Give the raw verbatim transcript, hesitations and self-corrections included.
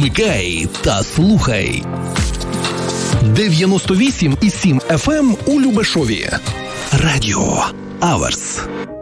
Вмикай та слухай. дев'яносто вісім і сім еф ем у Любешові. Радіо Аверс.